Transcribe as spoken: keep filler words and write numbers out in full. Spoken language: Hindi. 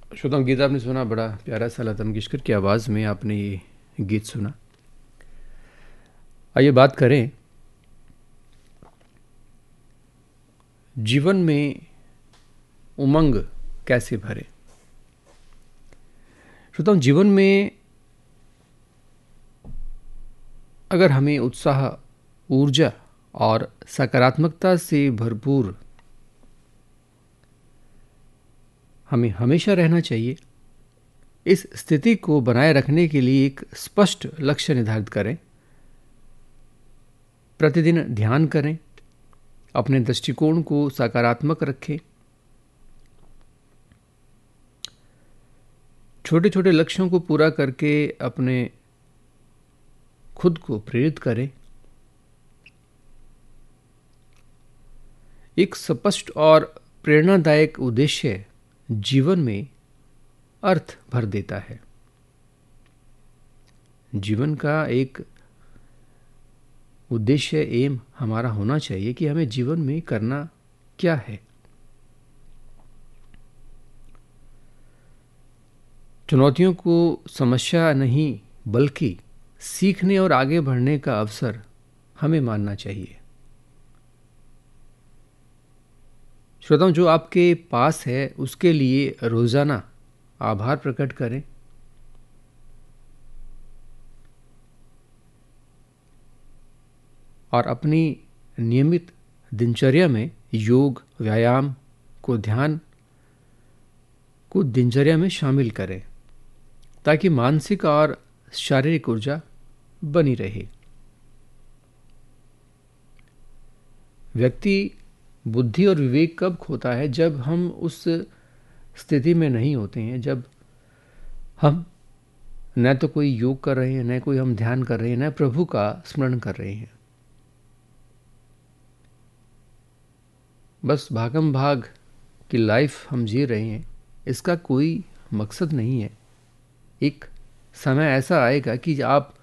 श्रोताओं, गीत आपने सुना, बड़ा प्यारा सा लता मंगेशकर की आवाज़ में आपने ये गीत सुना। आइए बात करें जीवन में उमंग कैसे भरे। श्रोताओं, जीवन में अगर हमें उत्साह, ऊर्जा और सकारात्मकता से भरपूर हमें हमेशा रहना चाहिए। इस स्थिति को बनाए रखने के लिए एक स्पष्ट लक्ष्य निर्धारित करें, प्रतिदिन ध्यान करें, अपने दृष्टिकोण को सकारात्मक रखें, छोटे छोटे लक्ष्यों को पूरा करके अपने खुद को प्रेरित करें। एक स्पष्ट और प्रेरणादायक उद्देश्य जीवन में अर्थ भर देता है। जीवन का एक उद्देश्य, एम हमारा होना चाहिए कि हमें जीवन में करना क्या है। चुनौतियों को समस्या नहीं बल्कि सीखने और आगे बढ़ने का अवसर हमें मानना चाहिए। श्रोताओं, जो आपके पास है उसके लिए रोजाना आभार प्रकट करें। और अपनी नियमित दिनचर्या में योग, व्यायाम को ध्यान को दिनचर्या में शामिल करें ताकि मानसिक और शारीरिक ऊर्जा बनी रहे। व्यक्ति बुद्धि और विवेक कब खोता है? जब हम उस स्थिति में नहीं होते हैं, जब हम न तो कोई योग कर रहे हैं, न कोई हम ध्यान कर रहे हैं, न प्रभु का स्मरण कर रहे हैं। बस भागम भाग की लाइफ हम जी रहे हैं, इसका कोई मकसद नहीं है। एक समय ऐसा आएगा कि आप